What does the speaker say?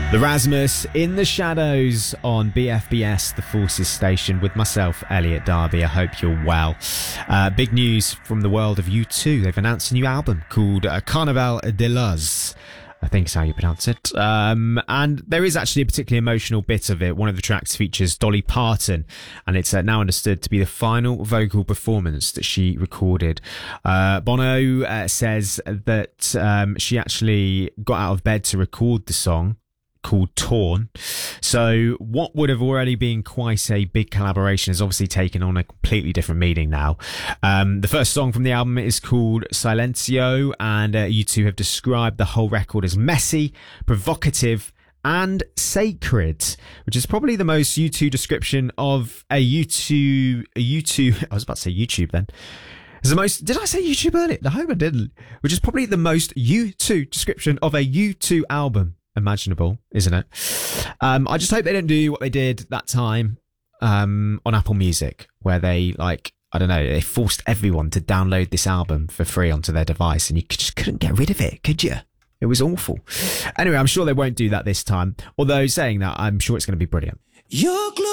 Erasmus in the Shadows on BFBS, the Forces station, with myself, Elliot Darby. I hope you're well. Big news from the world of U2. They've announced a new album called Carnaval de Luz, I think is how you pronounce it. And there is actually a particularly emotional bit of it. One of the tracks features Dolly Parton, and it's now understood to be the final vocal performance that she recorded. Bono says that she actually got out of bed to record the song, called Torn. So what would have already been quite a big collaboration has obviously taken on a completely different meaning now. The first song from the album is called Silencio, and U2 have described the whole record as messy, provocative and sacred, which is probably the most U2 description of a U2 I was about to say YouTube then. It's the most, did I say YouTube earlier? I hope I didn't. Which is probably the most U2 description of a U2 album imaginable, isn't it? I just hope they don't do what they did that time on Apple Music, where they, like, I don't know, they forced everyone to download this album for free onto their device, and you just couldn't get rid of it, could you? It was awful. Anyway, I'm sure they won't do that this time, although saying that, I'm sure it's going to be brilliant.